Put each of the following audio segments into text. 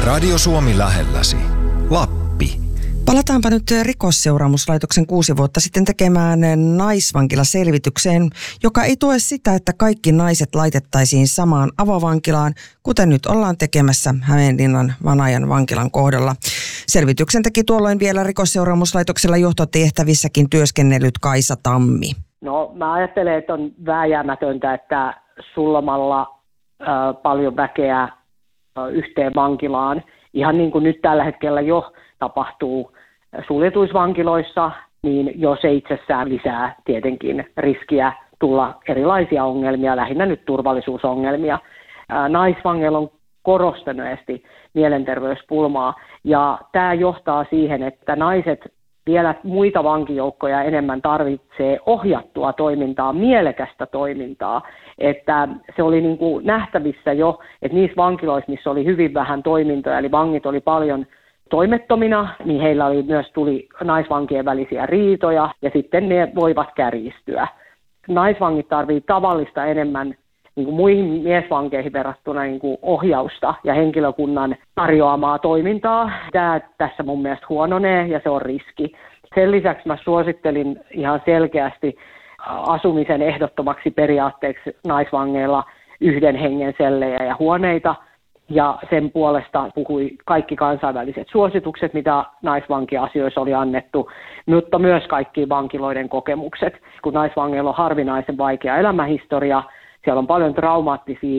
Radio Suomi lähelläsi. Lappi. Palataanpa nyt Rikosseuraamuslaitoksen 6 vuotta sitten tekemään naisvankilaselvitykseen, joka ei tue sitä, että kaikki naiset laitettaisiin samaan avovankilaan, kuten nyt ollaan tekemässä Hämeenlinnan Vanajan vankilan kohdalla. Selvityksen teki tuolloin vielä Rikosseuraamuslaitoksella johtotehtävissäkin työskennellyt Kaisa Tammi. No mä ajattelen, että on vääjäämätöntä, että sullamalla paljon väkeä yhteen vankilaan, ihan niin kuin nyt tällä hetkellä jo tapahtuu suljetuisvankiloissa, niin jo se itsessään lisää tietenkin riskiä tulla erilaisia ongelmia, lähinnä nyt turvallisuusongelmia. Naisvangeilla on korostuneesti mielenterveyspulmaa, ja tämä johtaa siihen, että naiset vielä muita vankijoukkoja enemmän tarvitsee ohjattua toimintaa, mielekästä toimintaa. Että se oli niin kuin nähtävissä jo, että niissä vankiloissa, missä oli hyvin vähän toimintoja, eli vangit oli paljon toimettomina, niin heillä tuli naisvankien välisiä riitoja, ja sitten ne voivat kärjistyä. Naisvangit tarvitsevat tavallista enemmän niin kuin muihin miesvankeihin verrattuna niin kuin ohjausta ja henkilökunnan tarjoamaa toimintaa. Tämä tässä mun mielestä huononee, ja se on riski. Sen lisäksi mä suosittelin ihan selkeästi asumisen ehdottomaksi periaatteeksi naisvangeilla 1 hengen sellejä ja huoneita. Ja sen puolesta puhui kaikki kansainväliset suositukset, mitä naisvankiasioissa oli annettu, mutta myös kaikki vankiloiden kokemukset. Kun naisvangeilla on harvinaisen vaikea elämähistoria, siellä on paljon traumaattisia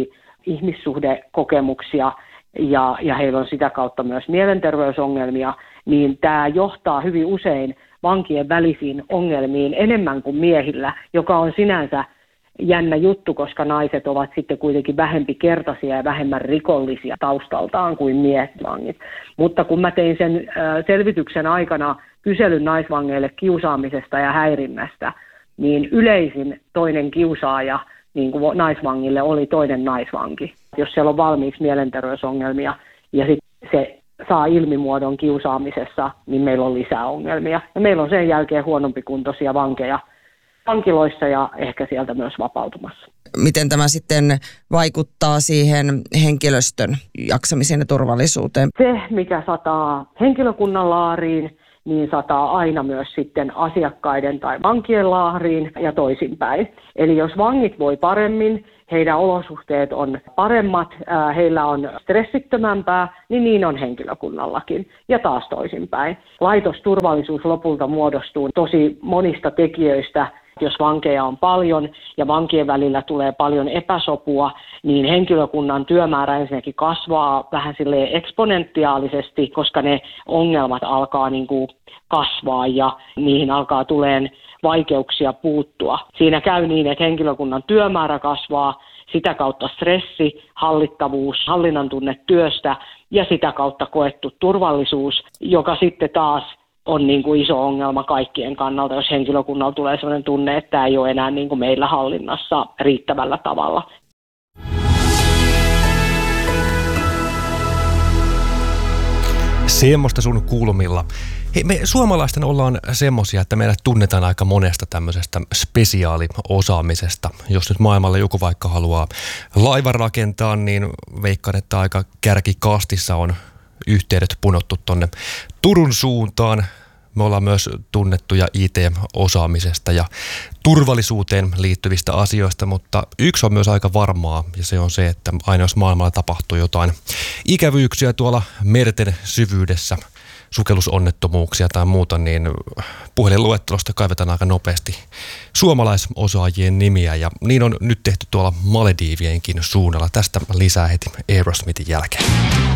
ihmissuhdekokemuksia ja heillä on sitä kautta myös mielenterveysongelmia, niin tämä johtaa hyvin usein vankien välisiin ongelmiin enemmän kuin miehillä, joka on sinänsä jännä juttu, koska naiset ovat sitten kuitenkin vähempikertaisia ja vähemmän rikollisia taustaltaan kuin miesvangit. Mutta kun mä tein sen selvityksen aikana kyselyn naisvangeille kiusaamisesta ja häirinnästä, niin yleisin toinen kiusaaja niin kuin naisvangille oli toinen naisvanki. Jos siellä on valmiiksi mielenterveysongelmia ja sitten se saa ilmimuodon kiusaamisessa, niin meillä on lisää ongelmia. Ja meillä on sen jälkeen huonompikuntoisia vankeja vankiloissa ja ehkä sieltä myös vapautumassa. Miten tämä sitten vaikuttaa siihen henkilöstön jaksamiseen ja turvallisuuteen? Se, mikä sataa henkilökunnan laariin, niin sataa aina myös sitten asiakkaiden tai vankien laariin ja toisinpäin. Eli jos vangit voi paremmin, heidän olosuhteet on paremmat, heillä on stressittömämpää, niin on henkilökunnallakin. Ja taas toisinpäin. Laitosturvallisuus lopulta muodostuu tosi monista tekijöistä. Jos vankeja on paljon ja vankien välillä tulee paljon epäsopua, niin henkilökunnan työmäärä ensinnäkin kasvaa vähän silleen eksponentiaalisesti, koska ne ongelmat alkaa niin kuin kasvaa ja niihin alkaa tulemaan vaikeuksia puuttua. Siinä käy niin, että henkilökunnan työmäärä kasvaa, sitä kautta stressi, hallittavuus, hallinnan tunne työstä ja sitä kautta koettu turvallisuus, joka sitten taas on niin kuin iso ongelma kaikkien kannalta, jos henkilökunnalla tulee sellainen tunne, että tämä ei ole enää niin kuin meillä hallinnassa riittävällä tavalla. Semmoista sun kulmilla. Hei, me suomalaisten ollaan semmoisia, että meidät tunnetaan aika monesta tämmöisestä spesiaaliosaamisesta. Jos nyt maailmalle joku vaikka haluaa laivan rakentaa, niin veikkaan, että aika kärkikastissa on yhteydet punottu tonne Turun suuntaan. Me ollaan myös tunnettuja IT-osaamisesta ja turvallisuuteen liittyvistä asioista, mutta yksi on myös aika varmaa, ja se on se, että aina jos maailmalla tapahtuu jotain ikävyyksiä tuolla merten syvyydessä, sukellusonnettomuuksia tai muuta, niin puhelinluettelosta kaivetaan aika nopeasti suomalaisosaajien nimiä, ja niin on nyt tehty tuolla Malediivienkin suunnalla. Tästä lisää heti Aerosmithin jälkeen.